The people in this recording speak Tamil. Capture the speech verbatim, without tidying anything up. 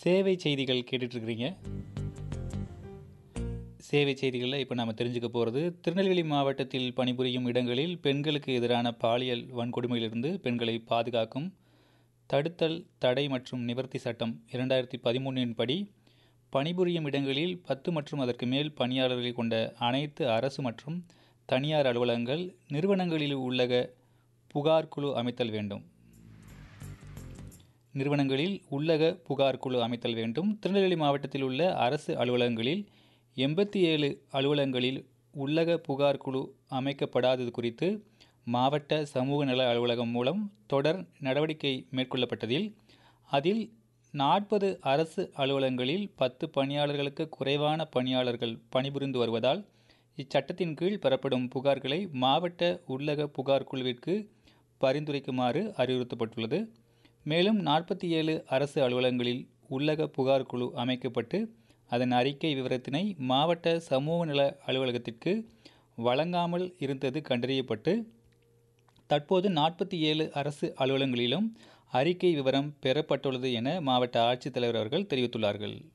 சேவை செய்திகள் கேட்டுட்ருக்கிறீங்க. சேவை செய்திகளில் இப்போ நாம் தெரிஞ்சுக்க போகிறது, திருநெல்வேலி மாவட்டத்தில் பணிபுரியும் இடங்களில் பெண்களுக்கு எதிரான பாலியல் வன்கொடுமையிலிருந்து பெண்களை பாதுகாக்கும் தடுத்தல் தடை மற்றும் நிவர்த்தி சட்டம் இரண்டாயிரத்தி பதிமூன்றின் படி பணிபுரியும் இடங்களில் பத்து மற்றும் அதற்கு மேல் பணியாளர்களை கொண்ட அனைத்து அரசு மற்றும் தனியார் அலுவலகங்கள் நிறுவனங்களில் உள்ளக புகார் குழு அமைத்தல் வேண்டும். நிறுவனங்களில் உள்ளக புகார் குழு அமைத்தல் வேண்டும். திருநெல்வேலி மாவட்டத்தில் உள்ள அரசு அலுவலகங்களில் எண்பத்தி ஏழு அலுவலகங்களில் உள்ளக புகார் குழு அமைக்கப்படாதது குறித்து மாவட்ட சமூக நல அலுவலகம் மூலம் தொடர் நடவடிக்கை மேற்கொள்ளப்பட்டதில் அதில் நாற்பது அரசு அலுவலகங்களில் பத்து பணியாளர்களுக்கு குறைவான பணியாளர்கள் பணிபுரிந்து வருவதால் இச்சட்டத்தின் கீழ் பெறப்படும் புகார்களை மாவட்ட உள்ளக புகார் குழுவிற்கு பரிந்துரைக்குமாறு அறிவுறுத்தப்பட்டுள்ளது. மேலும் நாற்பத்தி ஏழு அரசு அலுவலகங்களில் உள்ளக புகார் குழு அமைக்கப்பட்டு அதன் அறிக்கை விவரத்தினை மாவட்ட சமூக நல அலுவலகத்திற்கு வழங்காமல் இருந்தது கண்டறியப்பட்டு தற்போது நாற்பத்தி ஏழு அரசு அலுவலகங்களிலும் அறிக்கை விவரம் பெறப்பட்டுள்ளது என மாவட்ட ஆட்சித்தலைவர் அவர்கள் தெரிவித்துள்ளார்கள்.